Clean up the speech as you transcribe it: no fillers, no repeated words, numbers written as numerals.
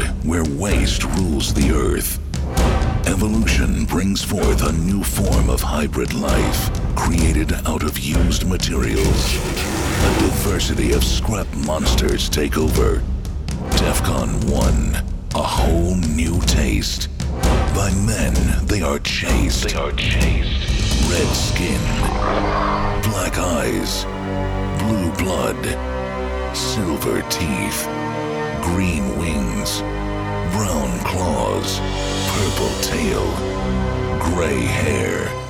where waste rules the earth, evolution brings forth a new form of hybrid life created out of used materials. A diversity of scrap monsters take over. DEFCON 1, a whole new taste. By men, they are chased. Red skin, black eyes, blue blood, silver teeth, green wings, brown claws, purple tail, gray hair.